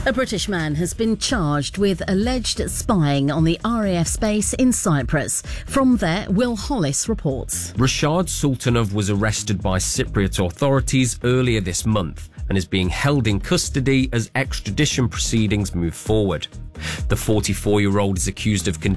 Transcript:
A British man has been charged with alleged spying on the RAF base in Cyprus. From there, Will Hollis reports. Rashad Sultanov was arrested by Cypriot authorities earlier this month and is being held in custody as extradition proceedings move forward. The 44-year-old is accused of